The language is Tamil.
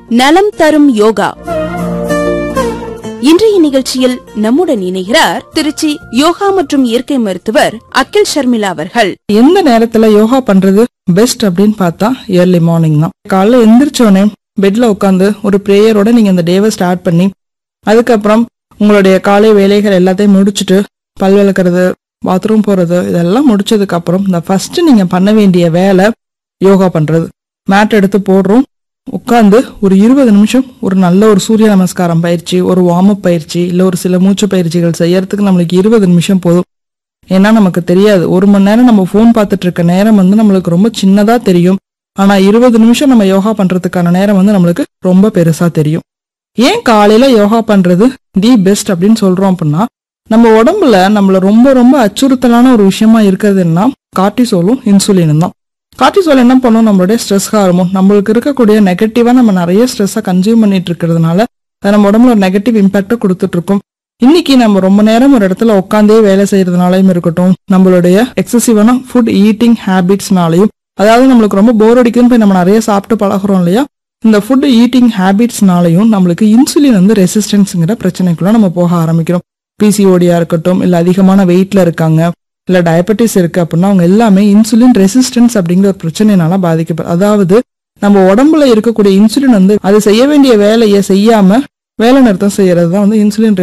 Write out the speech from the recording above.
நலம் தரும் யோகா. இன்றைய நிகழ்ச்சியில் நம்முடன் இணைகிறார் திருச்சி யோகா மற்றும் இயற்கை மருத்துவர் அகில் ஷர்மிளா அவர்கள். எந்த நேரத்துல யோகா பண்றது பெஸ்ட் அப்படின்னு பார்த்தா ஏர்லி மார்னிங் தான். காலைல எந்திரிச்சோடனே பெட்ல உட்காந்து ஒரு பிரேயரோட நீங்க இந்த டேவை ஸ்டார்ட் பண்ணி அதுக்கப்புறம் உங்களுடைய காலை வேலைகள் எல்லாத்தையும் முடிச்சுட்டு பல் விளக்குறது, பாத்ரூம் போறது, இதெல்லாம் முடிச்சதுக்கு அப்புறம் இந்த ஃபர்ஸ்ட் நீங்க பண்ண வேண்டிய வேலை யோகா பண்றது. மேட் எடுத்து போடுறோம், உட்காந்து ஒரு 20 நிமிஷம் ஒரு நல்ல ஒரு சூரிய நமஸ்காரம் பயிற்சி, ஒரு வார்ம் அப் பயிற்சி, இல்ல ஒரு சில மூச்சு பயிற்சிகள் செய்யறதுக்கு நம்மளுக்கு 20 நிமிஷம் போதும். ஏன்னா நமக்கு தெரியாது, 1 மணி நேரம் நம்ம போன் பார்த்துட்டு இருக்க நேரம் நம்மளுக்கு ரொம்ப சின்னதா தெரியும். ஆனா 20 நிமிஷம் நம்ம யோகா பண்றதுக்கான நேரம் நம்மளுக்கு ரொம்ப பெருசா தெரியும். ஏன் காலையில யோகா பண்றது தி பெஸ்ட் அப்படின்னு சொல்றோம் அப்படின்னா, நம்ம உடம்புல நம்மள ரொம்ப ரொம்ப அச்சுறுத்தலான ஒரு விஷயமா இருக்கிறதுன்னா கார்டிசோலும் இன்சுலினும் தான். கார்டிசோல் என்ன பண்ணும், நம்மளுடைய ஸ்ட்ரெஸ் ஹார்மோன். நம்மளுக்கு இருக்கக்கூடிய நெகட்டிவா நம்ம நிறைய ஸ்ட்ரெஸ்ஸை கன்சியூம் பண்ணிட்டு இருக்கிறதுனால அது நம்ம உடம்புல ஒரு நெகட்டிவ் இம்பாக்ட கொடுத்துட்டு இருக்கும். இன்னைக்கு நம்ம ரொம்ப நேரம் ஒரு இடத்துல உட்காந்தே வேலை செய்யறதுனாலையும் இருக்கட்டும், நம்மளுடைய எக்ஸசிவான ஃபுட் ஈட்டிங் ஹேபிட்ஸ்னாலையும், அதாவது நம்மளுக்கு ரொம்ப போர் அடிக்குன்னு போய் நம்ம நிறைய சாப்பிட்டு பழகிறோம் இல்லையா, இந்த ஃபுட் ஈட்டிங் ஹேபிட்ஸ்னாலையும் நம்மளுக்கு இன்சுலின் ரெசிஸ்டன்ஸ்ங்கிற பிரச்சனைக்குள்ள நம்ம போக ஆரம்பிக்கிறோம். பிசிஓடியா இருக்கட்டும், இல்ல அதிகமான வெயிட்ல இருக்காங்க, இல்ல டயபெட்டிஸ் இருக்கு அப்படின்னா அவங்க எல்லாமே இன்சுலின் ரெசிஸ்டன்ஸ் அப்படிங்கிற ஒரு பிரச்சனைனால பாதிக்கப்படும். அதாவது நம்ம உடம்புல இருக்கக்கூடிய இன்சுலின் அது செய்ய வேண்டிய வேலையை செய்யாம வேலை நிறுத்தம் செய்யறது தான் இன்சுலின்